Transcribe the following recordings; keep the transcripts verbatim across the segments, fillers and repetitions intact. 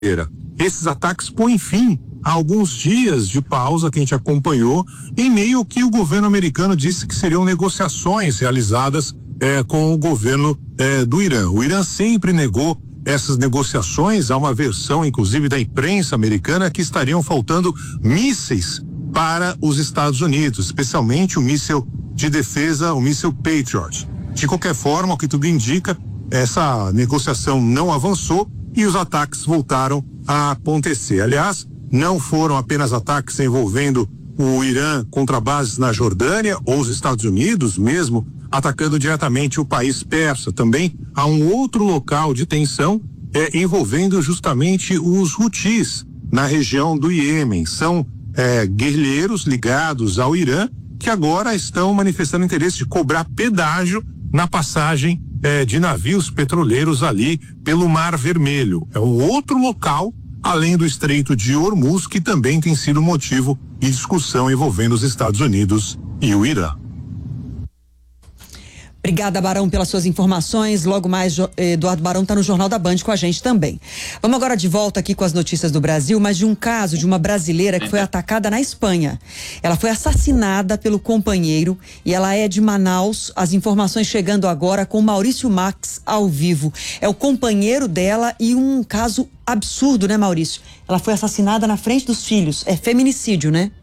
Esses ataques põem fim a alguns dias de pausa que a gente acompanhou, em meio ao que o governo americano disse que seriam negociações realizadas eh, com o governo eh, do Irã. O Irã sempre negou essas negociações. Há uma versão, inclusive, da imprensa americana que estariam faltando mísseis para os Estados Unidos, especialmente o míssil de defesa, o míssil Patriot. De qualquer forma, o que tudo indica, essa negociação não avançou e os ataques voltaram a acontecer. Aliás, não foram apenas ataques envolvendo o Irã contra bases na Jordânia ou os Estados Unidos mesmo atacando diretamente o país persa. Também há um outro local de tensão é, envolvendo justamente os Houthis na região do Iêmen. São é, guerrilheiros ligados ao Irã que agora estão manifestando interesse de cobrar pedágio na passagem é, de navios petroleiros ali pelo Mar Vermelho. É um outro local, além do Estreito de Hormuz, que também tem sido motivo de discussão envolvendo os Estados Unidos e o Irã. Obrigada, Barão, pelas suas informações. Logo mais, Eduardo Barão está no Jornal da Band com a gente também. Vamos agora de volta aqui com as notícias do Brasil, mas de um caso de uma brasileira que foi atacada na Espanha. Ela foi assassinada pelo companheiro e ela é de Manaus. As informações chegando agora com Maurício Max ao vivo. É o companheiro dela e um caso absurdo, né, Maurício? Ela foi assassinada na frente dos filhos. É feminicídio, né?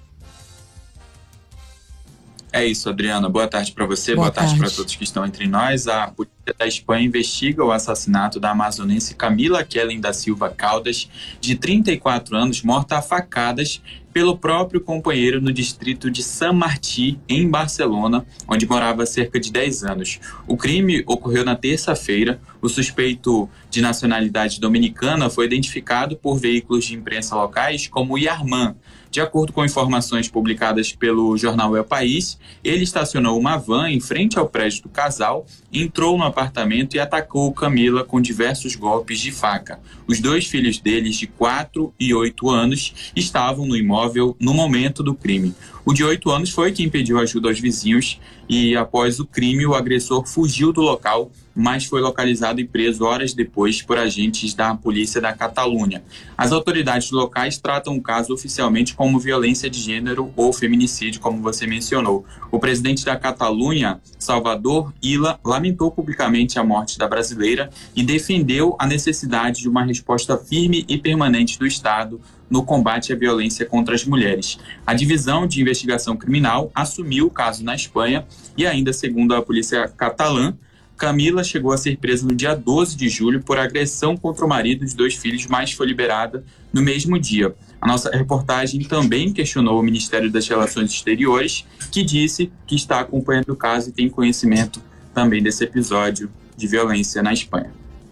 É isso, Adriana. Boa tarde para você, boa, boa tarde, tarde para todos que estão entre nós. A polícia da Espanha investiga o assassinato da amazonense Camila Kellen da Silva Caldas, de trinta e quatro anos, morta a facadas pelo próprio companheiro no distrito de San Martí, em Barcelona, onde morava há cerca de dez anos. O crime ocorreu na terça-feira. O suspeito, de nacionalidade dominicana, foi identificado por veículos de imprensa locais como Yarman. De acordo com informações publicadas pelo jornal El País, ele estacionou uma van em frente ao prédio do casal, entrou no apartamento e atacou Camila com diversos golpes de faca. Os dois filhos deles, de quatro e oito anos, estavam no imóvel no momento do crime. O de oito anos foi quem pediu ajuda aos vizinhos e, após o crime, o agressor fugiu do local, mas foi localizado e preso horas depois por agentes da polícia da Catalunha. As autoridades locais tratam o caso oficialmente como violência de gênero ou feminicídio, como você mencionou. O presidente da Catalunha, Salvador Illa, lamentou publicamente a morte da brasileira e defendeu a necessidade de uma resposta firme e permanente do Estado no combate à violência contra as mulheres. A divisão de investigação criminal assumiu o caso na Espanha e ainda, segundo a polícia catalã, Camila chegou a ser presa no dia doze de julho por agressão contra o marido dos dois filhos, mas foi liberada no mesmo dia. A nossa reportagem também questionou o Ministério das Relações Exteriores, que disse que está acompanhando o caso e tem conhecimento também desse episódio de violência na Espanha.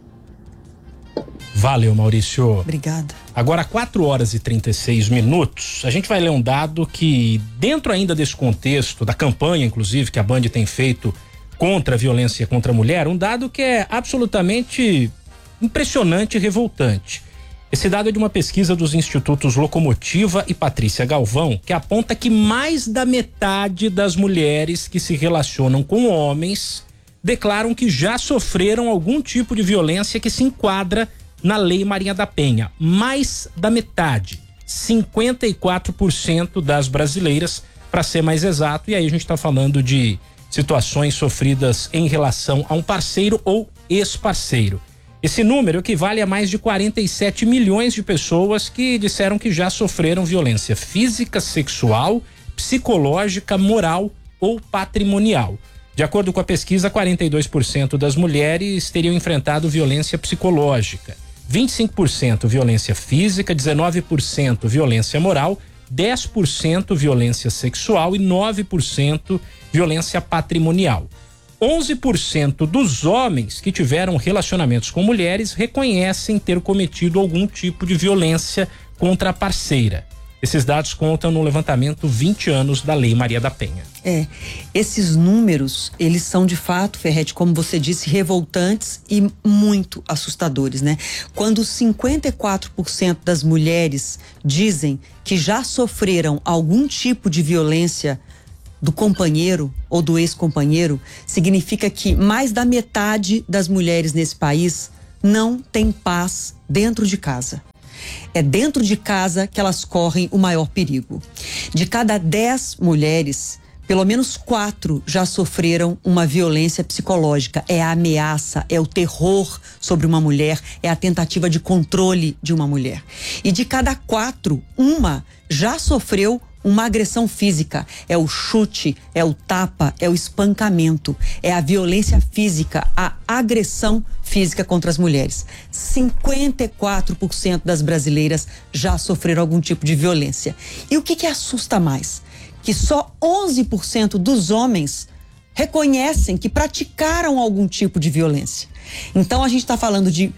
Valeu, Maurício. Obrigada. Agora, quatro horas e trinta e seis minutos, a gente vai ler um dado que, dentro ainda desse contexto, da campanha, inclusive, que a Band tem feito contra a violência contra a mulher, um dado que é absolutamente impressionante e revoltante. Esse dado é de uma pesquisa dos institutos Locomotiva e Patrícia Galvão, que aponta que mais da metade das mulheres que se relacionam com homens declaram que já sofreram algum tipo de violência que se enquadra na Lei Maria da Penha. Mais da metade, cinquenta e quatro por cento das brasileiras, para ser mais exato, e aí a gente está falando de situações sofridas em relação a um parceiro ou ex-parceiro. Esse número equivale a mais de quarenta e sete milhões de pessoas que disseram que já sofreram violência física, sexual, psicológica, moral ou patrimonial. De acordo com a pesquisa, quarenta e dois por cento das mulheres teriam enfrentado violência psicológica, vinte e cinco por cento violência física, dezenove por cento violência moral, dez por cento violência sexual e nove por cento violência patrimonial. onze por cento dos homens que tiveram relacionamentos com mulheres reconhecem ter cometido algum tipo de violência contra a parceira. Esses dados contam no levantamento vinte anos da Lei Maria da Penha. É, esses números, eles são de fato, Ferretti, como você disse, revoltantes e muito assustadores, né? Quando cinquenta e quatro por cento das mulheres dizem que já sofreram algum tipo de violência do companheiro ou do ex-companheiro, significa que mais da metade das mulheres nesse país não têm paz dentro de casa. É dentro de casa que elas correm o maior perigo. De cada dez mulheres, pelo menos quatro já sofreram uma violência psicológica. É a ameaça, é o terror sobre uma mulher, é a tentativa de controle de uma mulher. E de cada quatro, uma já sofreu uma agressão física. É o chute, é o tapa, é o espancamento, é a violência física, a agressão física contra as mulheres. cinquenta e quatro por cento das brasileiras já sofreram algum tipo de violência. E o que que assusta mais? Que só onze por cento dos homens reconhecem que praticaram algum tipo de violência. Então a gente está falando de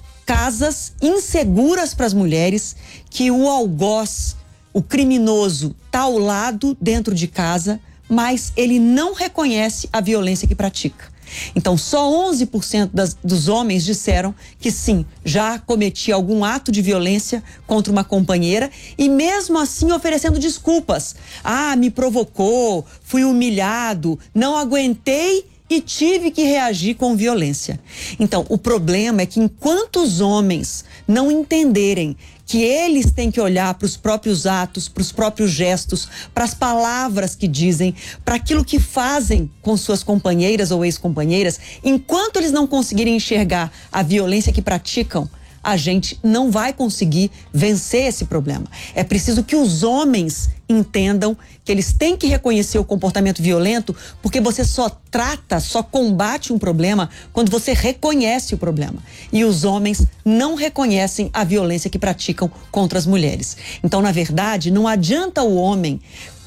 casas inseguras para as mulheres, que o algoz, o criminoso, está ao lado dentro de casa, mas ele não reconhece a violência que pratica. Então, só onze por cento das, dos homens disseram que sim, já cometia algum ato de violência contra uma companheira e mesmo assim oferecendo desculpas. Ah, me provocou, fui humilhado, não aguentei e tive que reagir com violência. Então, o problema é que enquanto os homens não entenderem que eles têm que olhar para os próprios atos, para os próprios gestos, para as palavras que dizem, para aquilo que fazem com suas companheiras ou ex-companheiras, enquanto eles não conseguirem enxergar a violência que praticam, a gente não vai conseguir vencer esse problema. É preciso que os homens entendam que eles têm que reconhecer o comportamento violento, porque você só trata, só combate um problema quando você reconhece o problema. E os homens não reconhecem a violência que praticam contra as mulheres. Então, na verdade, não adianta o homem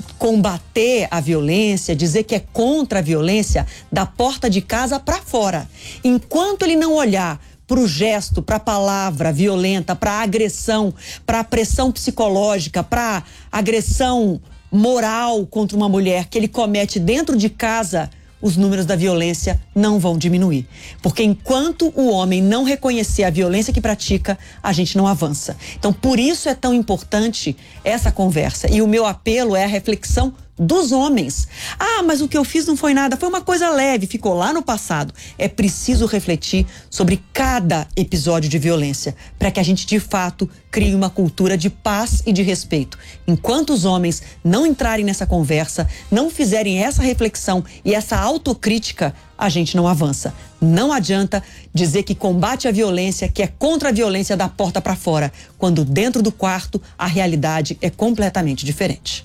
combater a violência, dizer que é contra a violência da porta de casa para fora. Enquanto ele não olhar para o gesto, para a palavra violenta, para a agressão, para a pressão psicológica, para a agressão moral contra uma mulher que ele comete dentro de casa, os números da violência não vão diminuir. Porque enquanto o homem não reconhecer a violência que pratica, a gente não avança. Então, por isso é tão importante essa conversa. E o meu apelo é a reflexão dos homens. Ah, mas o que eu fiz não foi nada, foi uma coisa leve, ficou lá no passado. É preciso refletir sobre cada episódio de violência, para que a gente de fato crie uma cultura de paz e de respeito. Enquanto os homens não entrarem nessa conversa, não fizerem essa reflexão e essa autocrítica, a gente não avança. Não adianta dizer que combate a violência, que é contra a violência da porta para fora, quando dentro do quarto a realidade é completamente diferente.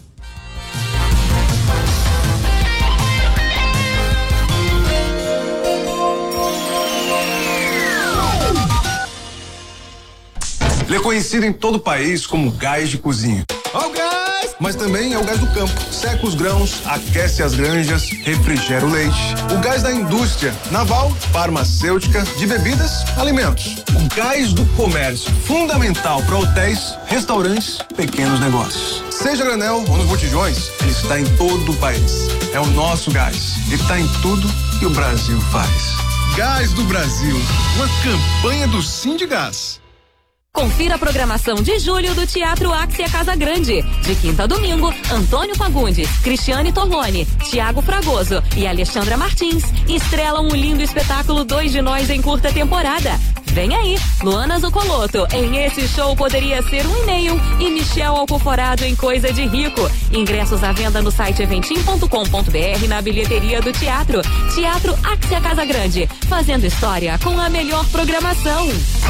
Ele é conhecido em todo o país como gás de cozinha. Ó, o gás! Mas também é o gás do campo. Seca os grãos, aquece as granjas, refrigera o leite. O gás da indústria naval, farmacêutica, de bebidas, alimentos. O gás do comércio, fundamental para hotéis, restaurantes, pequenos negócios. Seja granel ou nos botijões, ele está em todo o país. É o nosso gás. Ele está em tudo que o Brasil faz. Gás do Brasil, uma campanha do Sindigás. Confira a programação de julho do Teatro Axia Casa Grande. De quinta a domingo, Antônio Fagundes, Cristiane Torlone, Tiago Fragoso e Alexandra Martins estrelam um lindo espetáculo Dois de Nós em curta temporada. Vem aí, Luana Zucoloto em Esse Show Poderia Ser um E-mail e Michel Alcoforado em Coisa de Rico. Ingressos à venda no site eventim ponto com ponto br, na bilheteria do teatro. Teatro Axia Casa Grande, fazendo história com a melhor programação.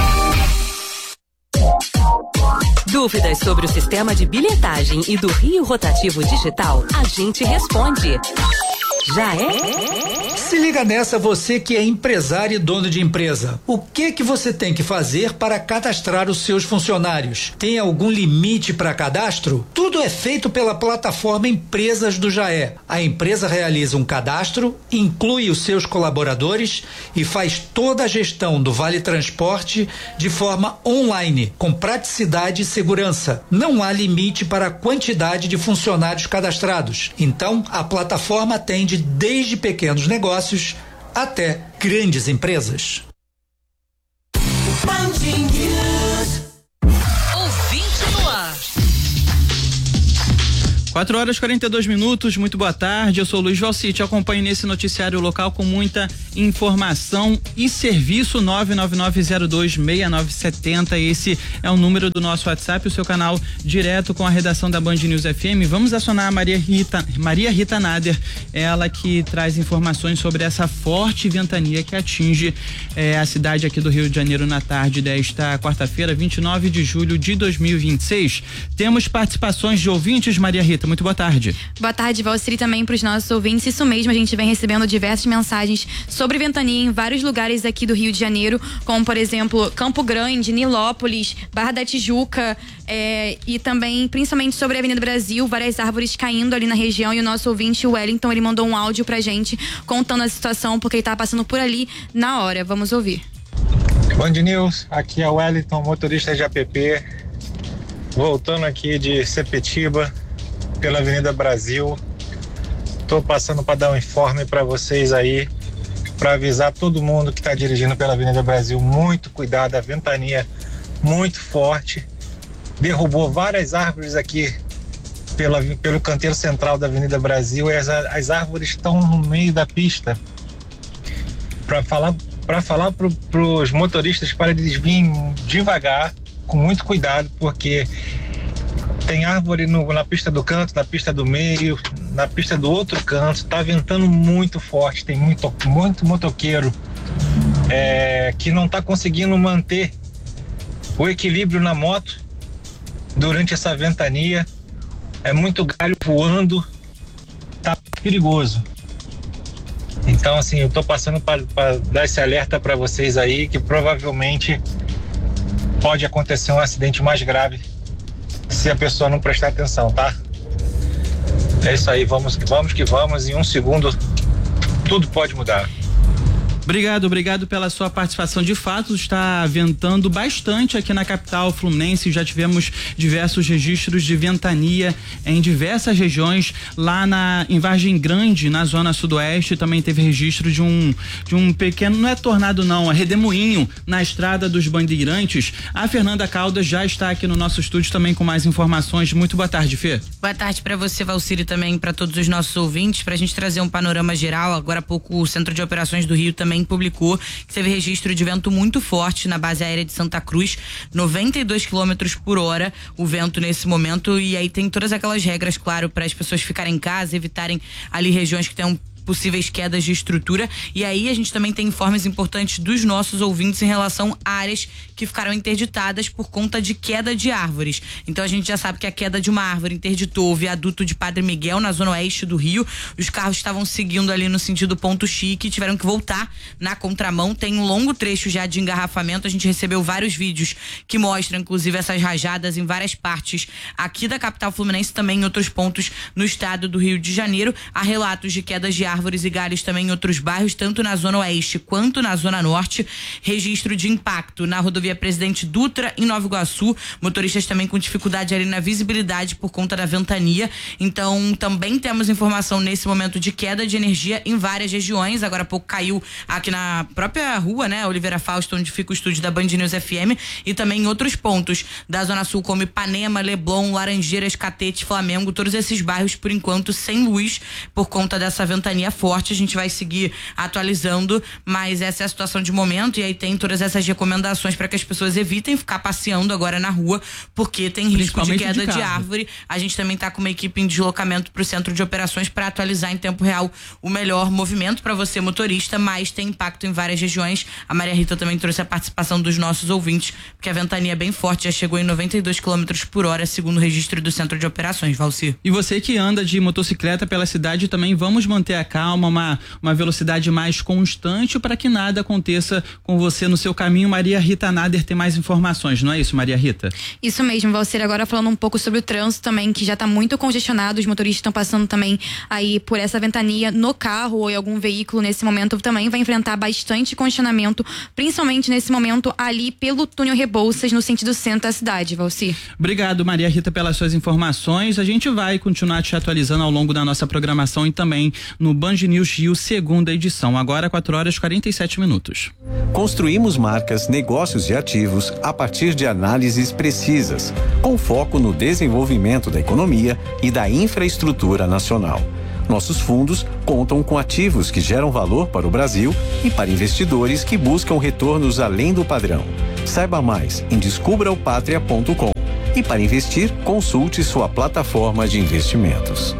Dúvidas sobre o sistema de bilhetagem e do Rio Rotativo Digital? A gente responde. Já é? Se liga nessa, você que é empresário e dono de empresa. O que que você tem que fazer para cadastrar os seus funcionários? Tem algum limite para cadastro? Tudo é feito pela plataforma Empresas do Jaé. A empresa realiza um cadastro, inclui os seus colaboradores e faz toda a gestão do Vale Transporte de forma online, com praticidade e segurança. Não há limite para a quantidade de funcionários cadastrados. Então, a plataforma atende desde pequenos negócios até grandes empresas. Ouvinte no ar. quatro horas e quarenta e dois minutos, muito boa tarde, eu sou o Luiz Valci, te acompanho nesse noticiário local com muita informação e serviço. Nove nove nove zero dois seis nove sete zero, esse é o número do nosso WhatsApp, o seu canal direto com a redação da Band News F M. Vamos acionar a Maria Rita, Maria Rita Nader, ela que traz informações sobre essa forte ventania que atinge eh, a cidade aqui do Rio de Janeiro na tarde desta quarta-feira, vinte e nove de julho de dois mil e vinte e seis. Temos participações de ouvintes, Maria Rita, muito boa tarde. Boa tarde, Valciri, também para os nossos ouvintes. Isso mesmo, a gente vem recebendo diversas mensagens sobre ventania em vários lugares aqui do Rio de Janeiro, como por exemplo Campo Grande, Nilópolis, Barra da Tijuca, é, e também principalmente sobre a Avenida Brasil, várias árvores caindo ali na região. E o nosso ouvinte, o Wellington, ele mandou um áudio pra gente contando a situação, porque ele tá passando por ali na hora. Vamos ouvir. Band News, aqui é o Wellington, motorista de A P P, voltando aqui de Sepetiba pela Avenida Brasil. Tô passando para dar um informe para vocês aí, para avisar todo mundo que está dirigindo pela Avenida Brasil, muito cuidado, a ventania muito forte, derrubou várias árvores aqui pela, pelo canteiro central da Avenida Brasil, e as, as árvores estão no meio da pista. Para falar para falar para os motoristas para eles virem devagar, com muito cuidado, porque tem árvore no, na pista do canto, na pista do meio, na pista do outro canto. Tá ventando muito forte, tem muito, muito motoqueiro é, que não tá conseguindo manter o equilíbrio na moto durante essa ventania. É muito galho voando, tá perigoso. Então, assim, eu tô passando para dar esse alerta para vocês aí, que provavelmente pode acontecer um acidente mais grave se a pessoa não prestar atenção, tá? É isso aí, vamos que vamos que vamos, em um segundo tudo pode mudar. Obrigado, obrigado pela sua participação. De fato, está ventando bastante aqui na capital fluminense. Já tivemos diversos registros de ventania em diversas regiões. Lá na, em Vargem Grande, na zona sudoeste, também teve registro de um, de um pequeno, não é tornado não, é redemoinho na estrada dos Bandeirantes. A Fernanda Caldas já está aqui no nosso estúdio também com mais informações. Muito boa tarde, Fê. Boa tarde para você, Valciri, também para todos os nossos ouvintes, para a gente trazer um panorama geral. Agora há pouco o Centro de Operações do Rio também publicou que teve registro de vento muito forte na base aérea de Santa Cruz, noventa e dois quilômetros por hora o vento nesse momento, e aí tem todas aquelas regras, claro, para as pessoas ficarem em casa, evitarem ali regiões que tenham possíveis quedas de estrutura. E aí a gente também tem informes importantes dos nossos ouvintes em relação a áreas que ficaram interditadas por conta de queda de árvores. Então a gente já sabe que a queda de uma árvore interditou o viaduto de Padre Miguel na zona oeste do Rio. Os carros estavam seguindo ali no sentido Ponto Chique, tiveram que voltar na contramão. Tem um longo trecho já de engarrafamento. A gente recebeu vários vídeos que mostram inclusive essas rajadas em várias partes aqui da capital fluminense, também em outros pontos no estado do Rio de Janeiro. Há relatos de quedas de árvores e galhos também em outros bairros, tanto na zona oeste quanto na zona norte. Registro de impacto na rodovia Presidente Dutra, em Nova Iguaçu. Motoristas também com dificuldade ali na visibilidade por conta da ventania. Então também temos informação nesse momento de queda de energia em várias regiões. Agora há pouco caiu aqui na própria rua, né, Oliveira Fausto, onde fica o estúdio da Band News F M, e também em outros pontos da Zona Sul, como Ipanema, Leblon, Laranjeiras, Catete, Flamengo. Todos esses bairros, por enquanto, sem luz por conta dessa ventania forte. A gente vai seguir atualizando, mas essa é a situação de momento. E aí tem todas essas recomendações para que as pessoas evitem ficar passeando agora na rua, porque tem risco de queda de, de árvore. A gente também está com uma equipe em deslocamento para o centro de operações para atualizar em tempo real o melhor movimento para você, motorista, mas tem impacto em várias regiões. A Maria Rita também trouxe a participação dos nossos ouvintes, porque a ventania é bem forte, já chegou em noventa e dois quilômetros por hora, segundo o registro do centro de operações, Valci. E você que anda de motocicleta pela cidade também, vamos manter a calma, uma, uma velocidade mais constante para que nada aconteça com você no seu caminho. Maria Rita Nader tem mais informações, não é isso, Maria Rita? Isso mesmo, Valcir. Agora falando um pouco sobre o trânsito também, que já está muito congestionado, os motoristas estão passando também aí por essa ventania no carro ou em algum veículo nesse momento, também vai enfrentar bastante congestionamento, principalmente nesse momento ali pelo túnel Rebouças, no sentido centro da cidade, Valcir. Obrigado, Maria Rita, pelas suas informações. A gente vai continuar te atualizando ao longo da nossa programação e também no Band News Rio, segunda edição. Agora, quatro horas e quarenta e sete minutos. Construímos marcas, negócios e ativos a partir de análises precisas, com foco no desenvolvimento da economia e da infraestrutura nacional. Nossos fundos contam com ativos que geram valor para o Brasil e para investidores que buscam retornos além do padrão. Saiba mais em descubra o pátria ponto com e para investir, consulte sua plataforma de investimentos.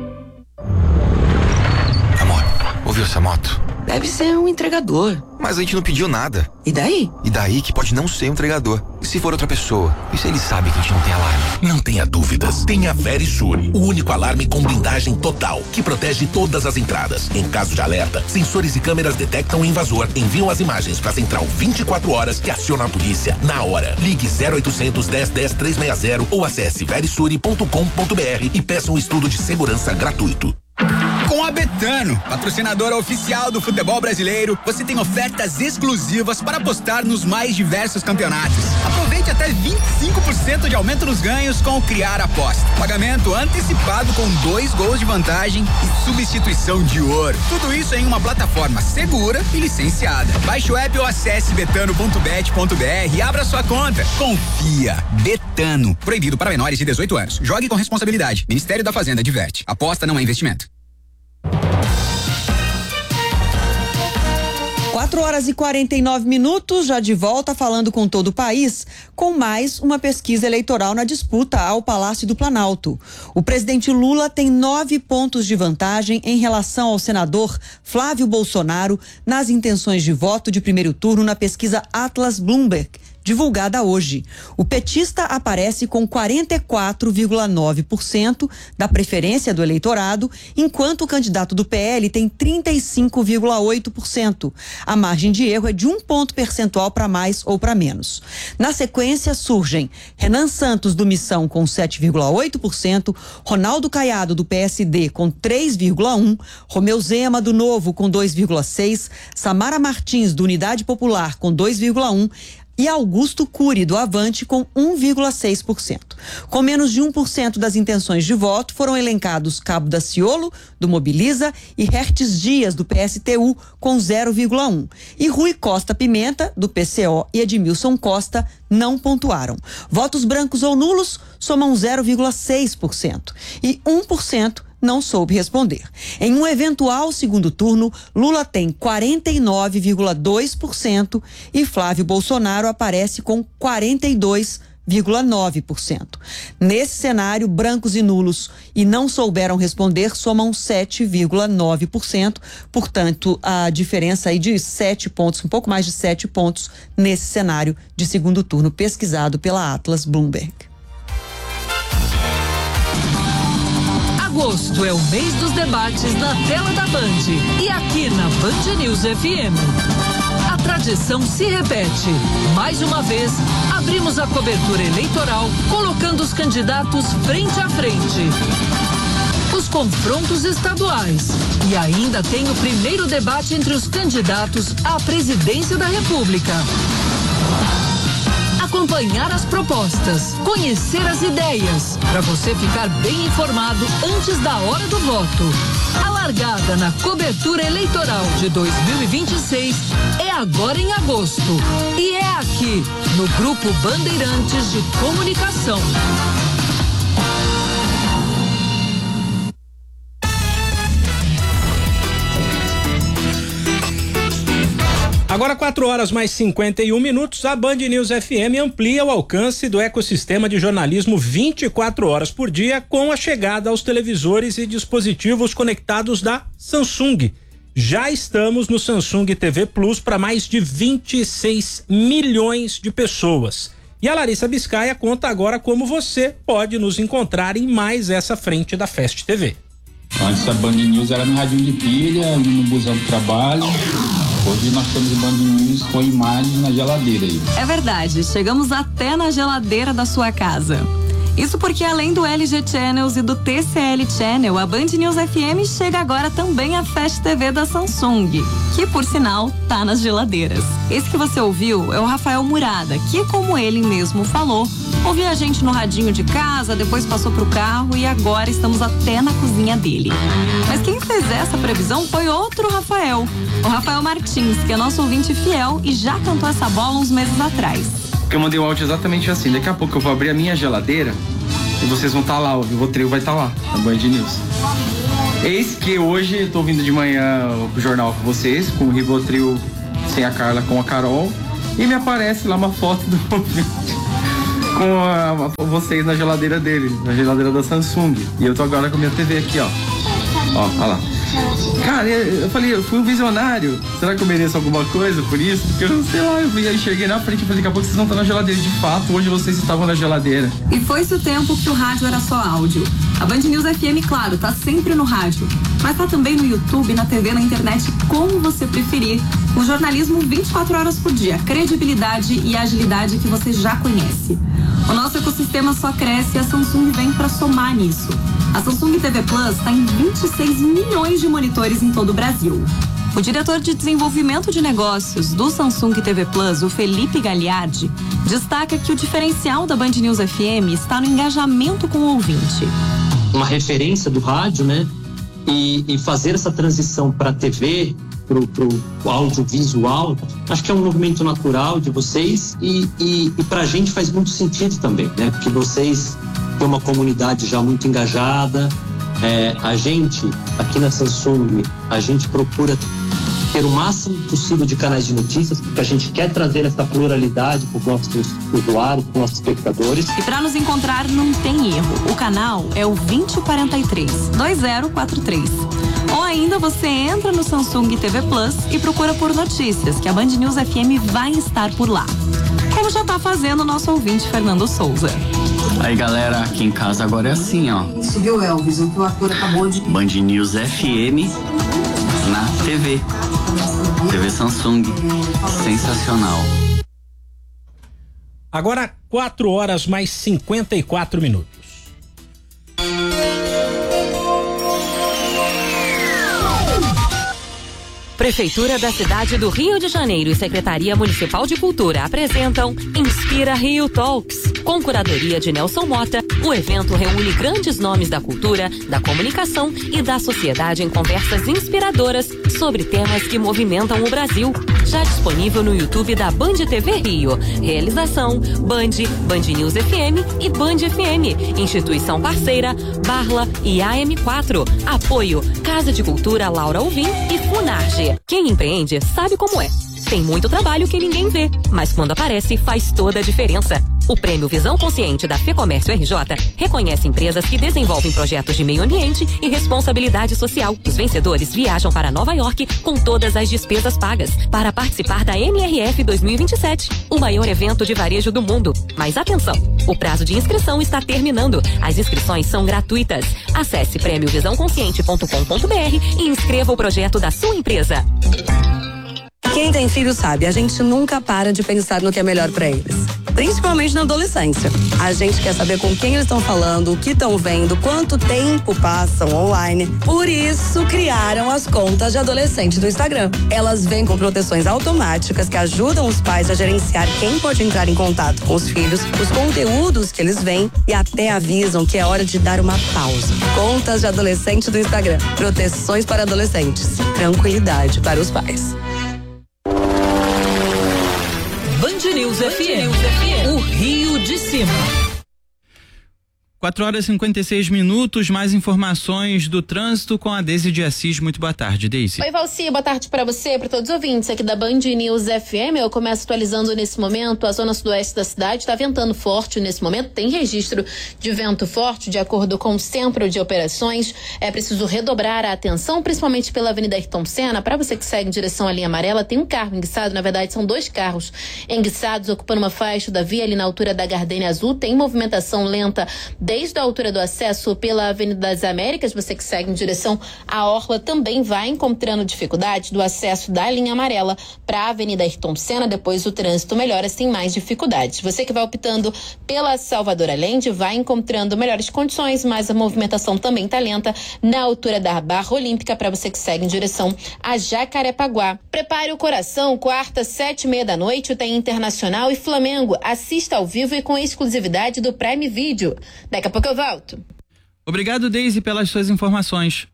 Amor, ouviu essa moto? Deve ser um entregador. Mas a gente não pediu nada. E daí? E daí que pode não ser um entregador. E se for outra pessoa? E se ele sabe que a gente não tem alarme? Não tenha dúvidas. Tenha a Verisure, o único alarme com blindagem total, que protege todas as entradas. Em caso de alerta, sensores e câmeras detectam o invasor, enviam as imagens para a central vinte e quatro horas e aciona a polícia na hora. Ligue zero oitocentos, dez, dez, trezentos e sessenta ou acesse verisure ponto com ponto br e peça um estudo de segurança gratuito. Com a Betano, patrocinadora oficial do futebol brasileiro, você tem ofertas exclusivas para apostar nos mais diversos campeonatos. Aproveite até vinte e cinco por cento de aumento nos ganhos com o Criar Aposta. Pagamento antecipado com dois gols de vantagem e substituição de ouro. Tudo isso em uma plataforma segura e licenciada. Baixe o app ou acesse betano ponto bet ponto br e abra sua conta. Confia. Betano. Proibido para menores de dezoito anos. Jogue com responsabilidade. Ministério da Fazenda diverte. Aposta não é investimento. quatro horas e quarenta e nove minutos, já de volta falando com todo o país, com mais uma pesquisa eleitoral na disputa ao Palácio do Planalto. O presidente Lula tem nove pontos de vantagem em relação ao senador Flávio Bolsonaro nas intenções de voto de primeiro turno na pesquisa Atlas Bloomberg, divulgada hoje. O petista aparece com quarenta e quatro vírgula nove por cento da preferência do eleitorado, enquanto o candidato do P L tem trinta e cinco vírgula oito por cento. A margem de erro é de um ponto percentual para mais ou para menos. Na sequência, surgem Renan Santos, do Missão, com sete vírgula oito por cento, Ronaldo Caiado, do P S D, com três vírgula um por cento, Romeu Zema, do Novo, com dois vírgula seis por cento, Samara Martins, do Unidade Popular, com dois vírgula um por cento, e Augusto Cury, do Avante, com um vírgula seis por cento. Com menos de um por cento das intenções de voto, foram elencados Cabo Daciolo, do Mobiliza, e Hertes Dias, do P S T U, com zero vírgula um por cento. E Rui Costa Pimenta, do P C O, e Edmilson Costa não pontuaram. Votos brancos ou nulos somam zero vírgula seis por cento. E um por cento não soube responder. Em um eventual segundo turno, Lula tem quarenta e nove vírgula dois por cento e Flávio Bolsonaro aparece com quarenta e dois vírgula nove por cento. Nesse cenário, brancos e nulos e não souberam responder somam sete vírgula nove por cento, portanto, a diferença aí de sete pontos, um pouco mais de sete pontos nesse cenário de segundo turno pesquisado pela Atlas Bloomberg. Agosto é o mês dos debates na tela da Band e aqui na Band News F M. A tradição se repete. Mais uma vez, abrimos a cobertura eleitoral colocando os candidatos frente a frente. Os confrontos estaduais. E ainda tem o primeiro debate entre os candidatos à presidência da República. Acompanhar as propostas, conhecer as ideias, para você ficar bem informado antes da hora do voto. A largada na cobertura eleitoral de dois mil e vinte e seis é agora em agosto. E é aqui, no Grupo Bandeirantes de Comunicação. Agora quatro horas mais cinquenta e um minutos, a Band News F M amplia o alcance do ecossistema de jornalismo vinte e quatro horas por dia com a chegada aos televisores e dispositivos conectados da Samsung. Já estamos no Samsung T V Plus para mais de vinte e seis milhões de pessoas. E a Larissa Biscaia conta agora como você pode nos encontrar em mais essa frente da Fast T V. Antes a Band News era no radinho de pilha, no busão do trabalho. Hoje nós temos Band News com imagens na geladeira aí. É verdade, chegamos até na geladeira da sua casa. Isso porque além do L G Channels e do T C L Channel, a Band News F M chega agora também a Fast T V da Samsung, que por sinal tá nas geladeiras. Esse que você ouviu é o Rafael Murada, que como ele mesmo falou, Ouvia a gente no radinho de casa, depois passou pro carro e agora estamos até na cozinha dele. Mas quem fez essa previsão foi outro Rafael, o Rafael Martins, que é nosso ouvinte fiel e já cantou essa bola uns meses atrás. Eu mandei um áudio exatamente assim, daqui a pouco eu vou abrir a minha geladeira e vocês vão estar tá lá, o Rivotril vai estar tá lá, na Band News. Eis que hoje eu tô vindo de manhã o jornal com vocês, com o Rivotril sem a Carla, com a Carol, e me aparece lá uma foto do com a, a, vocês na geladeira dele, na geladeira da Samsung. E eu tô agora com a minha T V aqui, ó. Ó, olha lá. Cara, eu, eu falei, eu fui um visionário. Será que eu mereço alguma coisa por isso? Porque eu não sei lá, eu vi, aí cheguei na frente e falei, daqui a pouco vocês vão estar na geladeira. De fato, hoje vocês estavam na geladeira. E foi-se o tempo que o rádio era só áudio. A Band News F M, claro, tá sempre no rádio. Mas tá também no YouTube, na T V, na internet, como você preferir. O jornalismo vinte e quatro horas por dia. Credibilidade e agilidade que você já conhece. O nosso ecossistema só cresce e a Samsung vem para somar nisso. A Samsung T V Plus está em vinte e seis milhões de monitores em todo o Brasil. O diretor de desenvolvimento de negócios do Samsung T V Plus, o Felipe Gagliardi, destaca que o diferencial da Band News F M está no engajamento com o ouvinte. Uma referência do rádio, né? E, e fazer essa transição para a T V, para o audiovisual, acho que é um movimento natural de vocês e, e, e para a gente faz muito sentido também, né? Porque vocês têm uma comunidade já muito engajada. É, a gente, aqui na Samsung, a gente procura ter o máximo possível de canais de notícias, porque a gente quer trazer essa pluralidade para os nossos usuários, para os nossos espectadores. E para nos encontrar não tem erro. O canal é o vinte quarenta e três, dois zero quatro três. Ou ainda você entra no Samsung T V Plus e procura por notícias, que a Band News F M vai estar por lá. Como já tá fazendo o nosso ouvinte Fernando Souza. Aí galera, aqui em casa agora é assim, ó. Isso viu, Elvis? O que o ator acabou de... Band News F M na T V. T V Samsung. Sensacional. Agora quatro horas mais cinquenta e quatro minutos. Prefeitura da cidade do Rio de Janeiro e Secretaria Municipal de Cultura apresentam Inspira Rio Talks. Com curadoria de Nelson Mota, o evento reúne grandes nomes da cultura, da comunicação e da sociedade em conversas inspiradoras sobre temas que movimentam o Brasil. Já disponível no YouTube da Band T V Rio. Realização Band, Band News F M e Band F M. Instituição parceira Barla e A M quatro. Apoio Casa de Cultura Laura Alvim e Funarge. Quem empreende sabe como é. Tem muito trabalho que ninguém vê, mas quando aparece faz toda a diferença. O Prêmio Visão Consciente da FEComércio R J reconhece empresas que desenvolvem projetos de meio ambiente e responsabilidade social. Os vencedores viajam para Nova York com todas as despesas pagas para participar da M R F dois mil e vinte e sete, o maior evento de varejo do mundo. Mas atenção, o prazo de inscrição está terminando. As inscrições são gratuitas. Acesse prêmio visão consciente ponto com ponto br e inscreva o projeto da sua empresa. Quem tem filho sabe, a gente nunca para de pensar no que é melhor para eles. Principalmente na adolescência. A gente quer saber com quem eles estão falando, o que estão vendo, quanto tempo passam online. Por isso, criaram as contas de adolescente do Instagram. Elas vêm com proteções automáticas que ajudam os pais a gerenciar quem pode entrar em contato com os filhos, os conteúdos que eles veem e até avisam que é hora de dar uma pausa. Contas de adolescente do Instagram. Proteções para adolescentes. Tranquilidade para os pais. Band News F M, o Rio de Cima. quatro horas e cinquenta e seis minutos, mais informações do trânsito com a Deise de Assis. Muito boa tarde, Deise. Oi, Valci, boa tarde para você, para todos os ouvintes aqui da Band News F M. Eu começo atualizando nesse momento a zona sudoeste da cidade. Está ventando forte nesse momento, tem registro de vento forte, de acordo com o Centro de Operações. É preciso redobrar a atenção, principalmente pela Avenida Ayrton Senna. Para você que segue em direção à linha amarela, tem um carro enguiçado, na verdade são dois carros enguiçados, ocupando uma faixa da via ali na altura da Gardênia Azul. Tem movimentação lenta desde a altura do acesso pela Avenida das Américas. Você que segue em direção à Orla também vai encontrando dificuldade do acesso da linha amarela para a Avenida Ayrton Senna. Depois o trânsito melhora sem mais dificuldades. Você que vai optando pela Salvador Allende vai encontrando melhores condições, mas a movimentação também está lenta na altura da Barra Olímpica para você que segue em direção a Jacarepaguá. Prepare o coração, quarta, sete e meia da noite, tem Internacional e Flamengo. Assista ao vivo e com exclusividade do Prime Video. Daqui a pouco eu volto. Obrigado, Deise, pelas suas informações.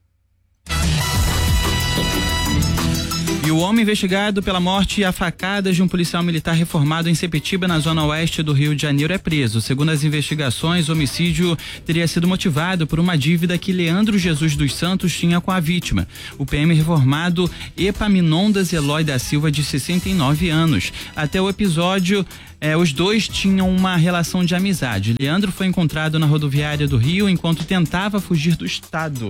E o homem investigado pela morte a facadas de um policial militar reformado em Sepetiba, na zona oeste do Rio de Janeiro, é preso. Segundo as investigações, o homicídio teria sido motivado por uma dívida que Leandro Jesus dos Santos tinha com a vítima. O P M reformado Epaminondas Eloy da Silva, de sessenta e nove anos. Até o episódio, eh, os dois tinham uma relação de amizade. Leandro foi encontrado na rodoviária do Rio enquanto tentava fugir do estado.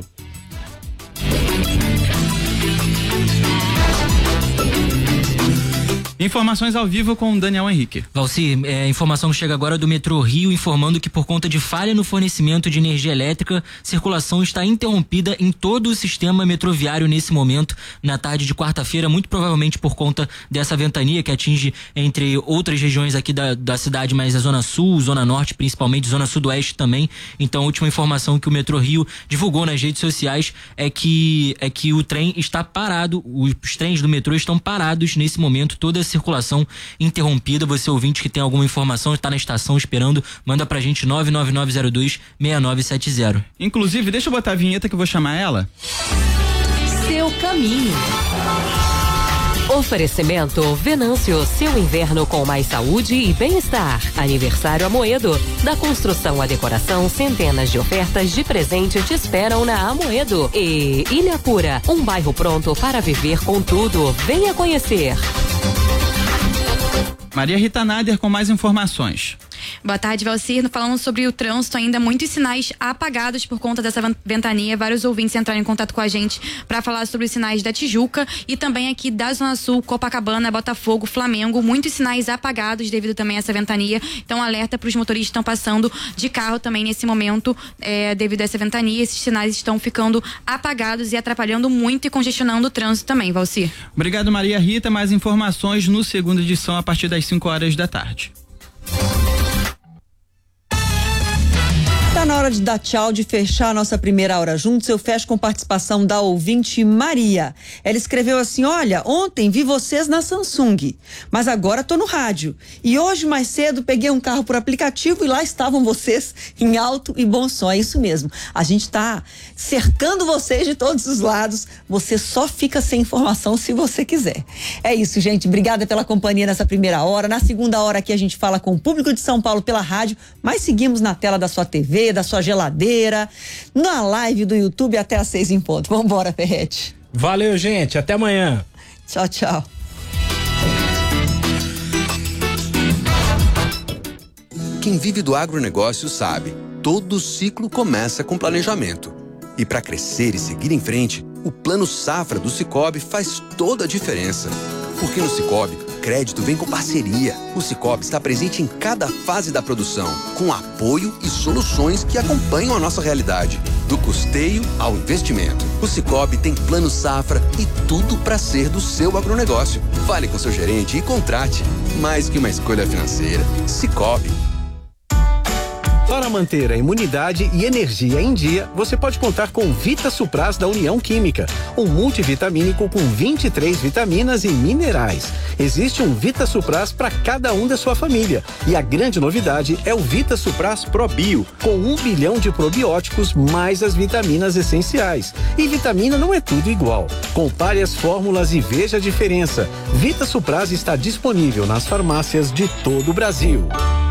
Informações ao vivo com o Daniel Henrique. Valci, é, informação que chega agora do Metrô Rio, informando que por conta de falha no fornecimento de energia elétrica, circulação está interrompida em todo o sistema metroviário nesse momento, na tarde de quarta-feira, muito provavelmente por conta dessa ventania que atinge, entre outras regiões aqui da, da cidade, mas a Zona Sul, Zona Norte, principalmente, Zona Sudoeste também. Então, a última informação que o Metrô Rio divulgou nas redes sociais é que, é que o trem está parado, os trens do metrô estão parados nesse momento, toda a circulação interrompida. Você ouvinte que tem alguma informação, está na estação esperando, manda pra gente nove nove nove zero dois seis nove sete zero. Inclusive, deixa eu botar a vinheta que eu vou chamar ela. Seu caminho. Oferecimento Venâncio, seu inverno com mais saúde e bem-estar. Aniversário Amoedo. Da construção à decoração, centenas de ofertas de presente te esperam na Amoedo. E Ilha Pura, um bairro pronto para viver com tudo. Venha conhecer. Maria Rita Nader com mais informações. Boa tarde, Valcir. Falando sobre o trânsito, ainda muitos sinais apagados por conta dessa ventania. Vários ouvintes entraram em contato com a gente para falar sobre os sinais da Tijuca e também aqui da Zona Sul, Copacabana, Botafogo, Flamengo. Muitos sinais apagados devido também a essa ventania. Então, alerta para os motoristas que estão passando de carro também nesse momento, é, devido a essa ventania. Esses sinais estão ficando apagados e atrapalhando muito e congestionando o trânsito também, Valcir. Obrigado, Maria Rita. Mais informações no segunda edição a partir das cinco horas da tarde. Tá na hora de dar tchau, de fechar a nossa primeira hora juntos. Eu fecho com participação da ouvinte Maria. Ela escreveu assim: olha, ontem vi vocês na Samsung, mas agora tô no rádio. E hoje mais cedo peguei um carro por aplicativo e lá estavam vocês em alto e bom som. É isso mesmo. A gente tá cercando vocês de todos os lados. Você só fica sem informação se você quiser. É isso, gente. Obrigada pela companhia nessa primeira hora. Na segunda hora aqui a gente fala com o público de São Paulo pela rádio, mas seguimos na tela da sua T V, da sua geladeira, na live do YouTube até às seis em ponto. Vambora, Ferrete. Valeu, gente. Até amanhã. Tchau, tchau. Quem vive do agronegócio sabe, todo ciclo começa com planejamento. E para crescer e seguir em frente, o Plano Safra do Sicoob faz toda a diferença. Porque no Sicoob, crédito vem com parceria. O Sicoob está presente em cada fase da produção, com apoio e soluções que acompanham a nossa realidade. Do custeio ao investimento. O Sicoob tem Plano Safra e tudo para ser do seu agronegócio. Fale com seu gerente e contrate. Mais que uma escolha financeira. Sicoob. Para manter a imunidade e energia em dia, você pode contar com Vita Supras da União Química, um multivitamínico com vinte e três vitaminas e minerais. Existe um Vita Supras para cada um da sua família. E a grande novidade é o Vita Supras Pro Bio, com um bilhão de probióticos mais as vitaminas essenciais. E vitamina não é tudo igual. Compare as fórmulas e veja a diferença. Vita Supras está disponível nas farmácias de todo o Brasil.